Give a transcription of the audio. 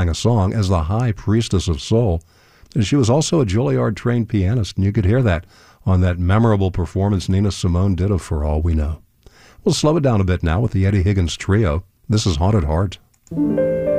sang a song as the High Priestess of Soul. And she was also a Juilliard-trained pianist, and you could hear that on that memorable performance Nina Simone did of For All We Know. We'll slow it down a bit now with the Eddie Higgins Trio. This is Haunted Heart.